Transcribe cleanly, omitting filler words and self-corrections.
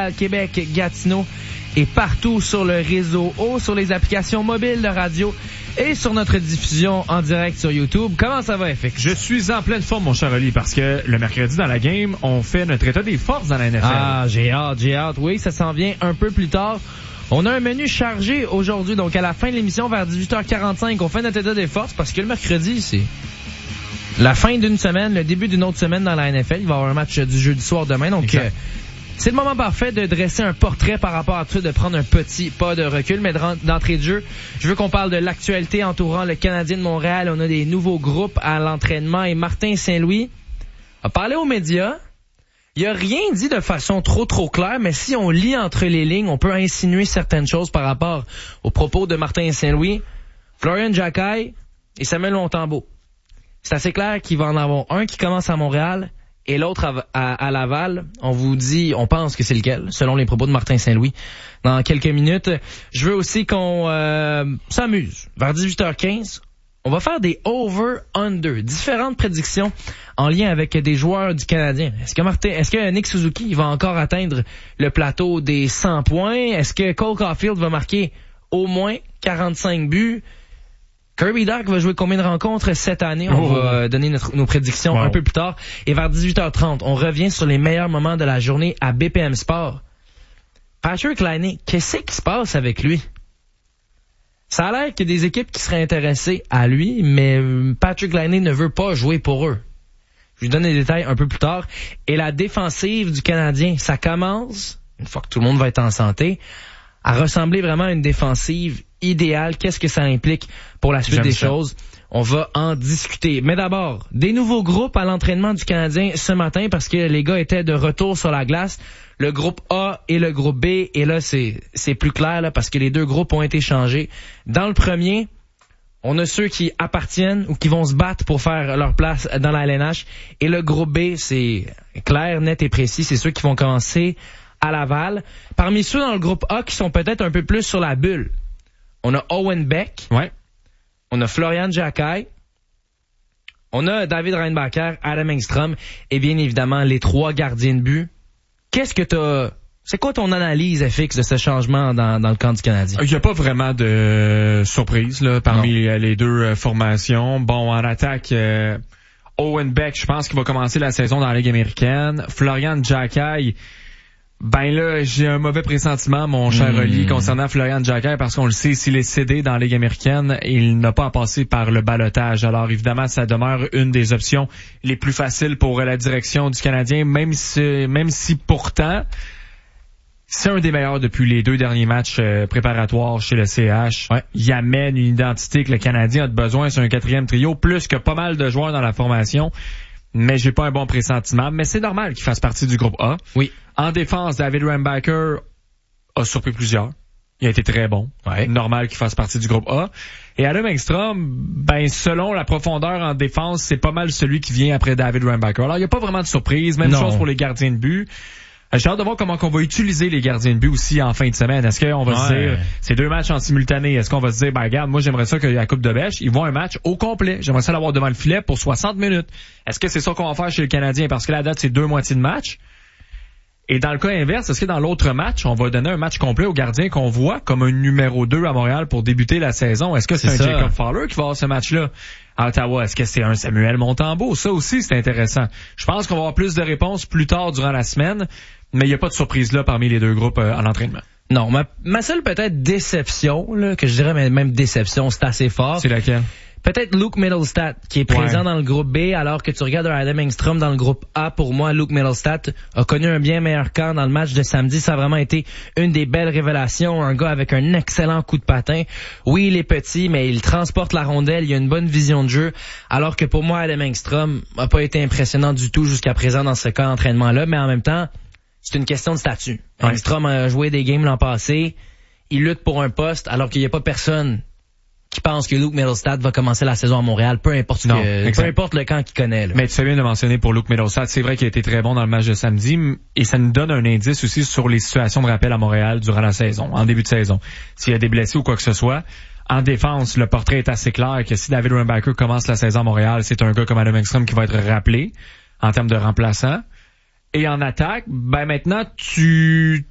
Montréal, Québec, Gatineau et partout sur le réseau O, sur les applications mobiles de radio et sur notre diffusion en direct sur YouTube. Comment ça va, FX? Je suis en pleine forme, mon cher Oli, parce que le mercredi dans la game, on fait notre état des forces dans la NFL. Ah, j'ai hâte. Oui, ça s'en vient un peu plus tard. On a un menu chargé aujourd'hui, donc à la fin de l'émission, vers 18h45, on fait notre état des forces parce que le mercredi, c'est la fin d'une semaine, le début d'une autre semaine dans la NFL. Il va y avoir un match du jeudi soir demain, donc c'est le moment parfait de dresser un portrait par rapport à tout, de prendre un petit pas de recul. Mais d'entrée de jeu, je veux qu'on parle de l'actualité entourant le Canadien de Montréal. On a des nouveaux groupes à l'entraînement et Martin Saint-Louis a parlé aux médias. Il a rien dit de façon trop claire, mais si on lit entre les lignes, on peut insinuer certaines choses par rapport aux propos de Martin Saint-Louis, Florian Jacquet et Samuel Montembeault. C'est assez clair qu'il va en avoir un qui commence à Montréal et l'autre à Laval. On pense que c'est lequel, selon les propos de Martin Saint-Louis. Dans quelques minutes, je veux aussi qu'on s'amuse. Vers 18h15, on va faire des over-under, différentes prédictions en lien avec des joueurs du Canadien. Est-ce que Nick Suzuki va encore atteindre le plateau des 100 points? Est-ce que Cole Caulfield va marquer au moins 45 buts? Kirby Dach va jouer combien de rencontres cette année? On va donner nos prédictions un peu plus tard. Et vers 18h30, on revient sur les meilleurs moments de la journée à BPM Sport. Patrick Laine, qu'est-ce qui se passe avec lui? Ça a l'air qu'il y a des équipes qui seraient intéressées à lui, mais Patrick Laine ne veut pas jouer pour eux. Je vous donne les détails un peu plus tard. Et la défensive du Canadien, ça commence, une fois que tout le monde va être en santé, à ressembler vraiment à une défensive idéale. Qu'est-ce que ça implique pour la suite des choses? On va en discuter. Mais d'abord, des nouveaux groupes à l'entraînement du Canadien ce matin parce que les gars étaient de retour sur la glace. Le groupe A et le groupe B. Et là, c'est plus clair là, parce que les deux groupes ont été changés. Dans le premier, on a ceux qui appartiennent ou qui vont se battre pour faire leur place dans la LNH. Et le groupe B, c'est clair, net et précis. C'est ceux qui vont commencer à Laval. Parmi ceux dans le groupe A qui sont peut-être un peu plus sur la bulle, on a Owen Beck. Ouais. On a Florian Jacquet. On a David Reinbacher, Adam Engstrom et bien évidemment les trois gardiens de but. C'est quoi ton analyse, FX, de ce changement dans le camp du Canadien? Il n'y a pas vraiment de surprise là parmi les deux formations. Bon, en attaque, Owen Beck, je pense qu'il va commencer la saison dans la Ligue américaine. Florian Jacquet, ben là, j'ai un mauvais pressentiment, mon cher Oli, concernant Florian Jacquet, parce qu'on le sait, s'il est cédé dans la Ligue américaine, il n'a pas à passer par le ballottage. Alors évidemment, ça demeure une des options les plus faciles pour la direction du Canadien, même si pourtant, c'est un des meilleurs depuis les deux derniers matchs préparatoires chez le CH. Ouais. Il amène une identité que le Canadien a besoin sur un quatrième trio, plus que pas mal de joueurs dans la formation. Mais j'ai pas un bon pressentiment. Mais c'est normal qu'il fasse partie du groupe A. Oui. En défense, David Reinbacher a surpris plusieurs. Il a été très bon. Ouais. Normal qu'il fasse partie du groupe A. Et Adam Engstrom, ben, selon la profondeur en défense, c'est pas mal celui qui vient après David Reinbacher. Alors, il n'y a pas vraiment de surprise. Même chose pour les gardiens de but. J'ai hâte de voir comment on va utiliser les gardiens de but aussi en fin de semaine. Est-ce qu'on va se dire, c'est deux matchs en simultané, est-ce qu'on va se dire, ben regarde, moi j'aimerais ça que la Coupe de Bêche, ils vont un match au complet. J'aimerais ça l'avoir devant le filet pour 60 minutes. Est-ce que c'est ça qu'on va faire chez le Canadien? Parce que la date, c'est 2 moitiés de match. Et dans le cas inverse, est-ce que dans l'autre match, on va donner un match complet au gardien qu'on voit comme un numéro 2 à Montréal pour débuter la saison? Est-ce que c'est un Jacob Fowler qui va avoir ce match-là à Ottawa? Est-ce que c'est un Samuel Montembeault? Ça aussi, c'est intéressant. Je pense qu'on va avoir plus de réponses plus tard durant la semaine. Mais il n'y a pas de surprise là parmi les deux groupes à l'entraînement. Non, ma seule peut-être déception, là, que je dirais même déception, c'est assez fort. C'est laquelle? Peut-être Luke Mittelstadt, qui est présent dans le groupe B, alors que tu regardes Adam Engstrom dans le groupe A. Pour moi, Luke Mittelstadt a connu un bien meilleur camp dans le match de samedi. Ça a vraiment été une des belles révélations. Un gars avec un excellent coup de patin. Oui, il est petit, mais il transporte la rondelle. Il a une bonne vision de jeu. Alors que pour moi, Adam Engstrom n'a pas été impressionnant du tout jusqu'à présent dans ce camp d'entraînement-là. Mais en même temps, c'est une question de statut. Engstrom a joué des games l'an passé. Il lutte pour un poste alors qu'il n'y a pas personne qui pense que Luke Mittelstadt va commencer la saison à Montréal, peu importe le camp qu'il connaît. Là. Mais tu fais bien de mentionner pour Luke Mittelstadt, c'est vrai qu'il a été très bon dans le match de samedi, et ça nous donne un indice aussi sur les situations de rappel à Montréal durant la saison, en début de saison. S'il y a des blessés ou quoi que ce soit, en défense, le portrait est assez clair que si David Reinbacher commence la saison à Montréal, c'est un gars comme Adam Engstrom qui va être rappelé en termes de remplaçant. Et en attaque, ben maintenant, tu